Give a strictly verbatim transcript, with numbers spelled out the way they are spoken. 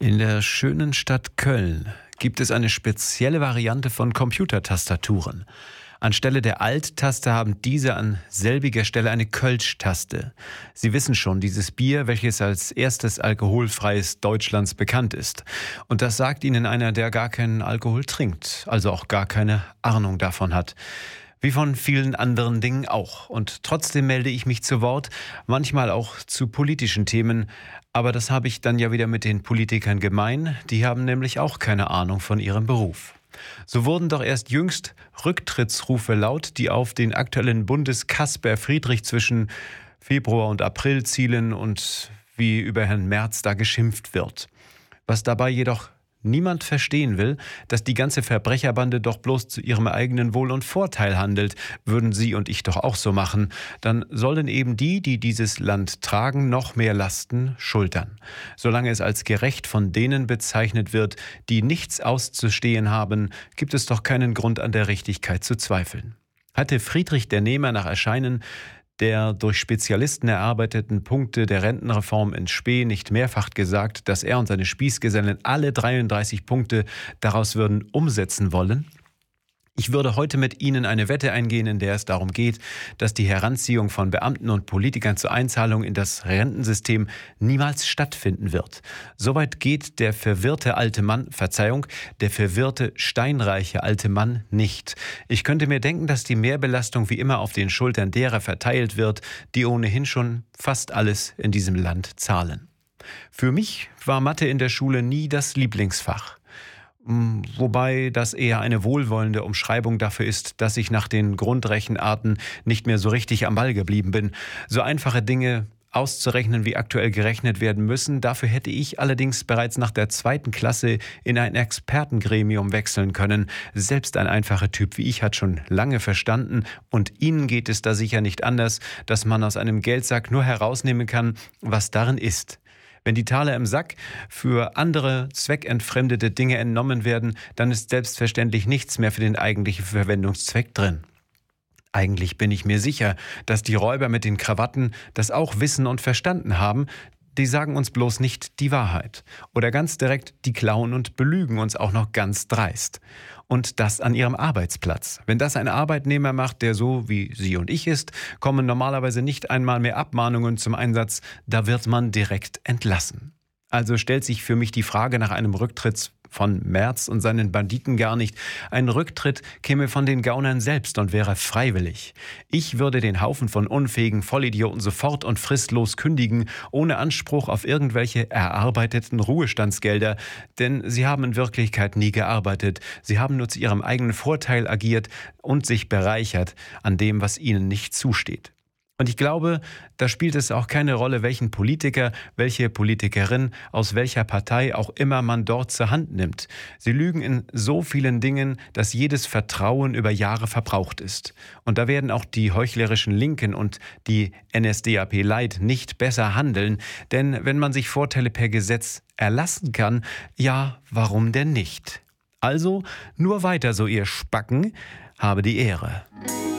In der schönen Stadt Köln gibt es eine spezielle Variante von Computertastaturen. Anstelle der Alt-Taste haben diese an selbiger Stelle eine Kölsch-Taste. Sie wissen schon, dieses Bier, welches als erstes alkoholfreies Deutschlands bekannt ist. Und das sagt Ihnen einer, der gar keinen Alkohol trinkt, also auch gar keine Ahnung davon hat. Wie von vielen anderen Dingen auch. Und trotzdem melde ich mich zu Wort, manchmal auch zu politischen Themen. Aber das habe ich dann ja wieder mit den Politikern gemein. Die haben nämlich auch keine Ahnung von ihrem Beruf. So wurden doch erst jüngst Rücktrittsrufe laut, die auf den aktuellen Bundes-Kasper Friedrich zwischen Februar und April zielen und wie über Herrn Merz da geschimpft wird. Was dabei jedoch niemand verstehen will, dass die ganze Verbrecherbande doch bloß zu ihrem eigenen Wohl und Vorteil handelt, würden Sie und ich doch auch so machen, dann sollen eben die, die dieses Land tragen, noch mehr Lasten schultern. Solange es als gerecht von denen bezeichnet wird, die nichts auszustehen haben, gibt es doch keinen Grund an der Richtigkeit zu zweifeln. Hatte Friedrich der Nehmer nach Erscheinen der durch Spezialisten erarbeiteten Punkte der Rentenreform in Spee nicht mehrfach gesagt, dass er und seine Spießgesellen alle dreiunddreißig Punkte daraus würden umsetzen wollen? Ich würde heute mit Ihnen eine Wette eingehen, in der es darum geht, dass die Heranziehung von Beamten und Politikern zur Einzahlung in das Rentensystem niemals stattfinden wird. Soweit geht der verwirrte alte Mann, Verzeihung, der verwirrte steinreiche alte Mann nicht. Ich könnte mir denken, dass die Mehrbelastung wie immer auf den Schultern derer verteilt wird, die ohnehin schon fast alles in diesem Land zahlen. Für mich war Mathe in der Schule nie das Lieblingsfach. Wobei das eher eine wohlwollende Umschreibung dafür ist, dass ich nach den Grundrechenarten nicht mehr so richtig am Ball geblieben bin. So einfache Dinge auszurechnen, wie aktuell gerechnet werden müssen, dafür hätte ich allerdings bereits nach der zweiten Klasse in ein Expertengremium wechseln können. Selbst ein einfacher Typ wie ich hat schon lange verstanden, und Ihnen geht es da sicher nicht anders, dass man aus einem Geldsack nur herausnehmen kann, was darin ist. Wenn die Taler im Sack für andere zweckentfremdete Dinge entnommen werden, dann ist selbstverständlich nichts mehr für den eigentlichen Verwendungszweck drin. Eigentlich bin ich mir sicher, dass die Räuber mit den Krawatten das auch wissen und verstanden haben. Die sagen uns bloß nicht die Wahrheit. Oder ganz direkt, die klauen und belügen uns auch noch ganz dreist. Und das an ihrem Arbeitsplatz. Wenn das ein Arbeitnehmer macht, der so wie Sie und ich ist, kommen normalerweise nicht einmal mehr Abmahnungen zum Einsatz, da wird man direkt entlassen. Also stellt sich für mich die Frage nach einem Rücktritt von Merz und seinen Banditen gar nicht. Ein Rücktritt käme von den Gaunern selbst und wäre freiwillig. Ich würde den Haufen von unfähigen Vollidioten sofort und fristlos kündigen, ohne Anspruch auf irgendwelche erarbeiteten Ruhestandsgelder, denn sie haben in Wirklichkeit nie gearbeitet. Sie haben nur zu ihrem eigenen Vorteil agiert und sich bereichert an dem, was ihnen nicht zusteht. Und ich glaube, da spielt es auch keine Rolle, welchen Politiker, welche Politikerin, aus welcher Partei auch immer man dort zur Hand nimmt. Sie lügen in so vielen Dingen, dass jedes Vertrauen über Jahre verbraucht ist. Und da werden auch die heuchlerischen Linken und die N S D A P Light nicht besser handeln. Denn wenn man sich Vorteile per Gesetz erlassen kann, ja, warum denn nicht? Also nur weiter so, ihr Spacken, habe die Ehre.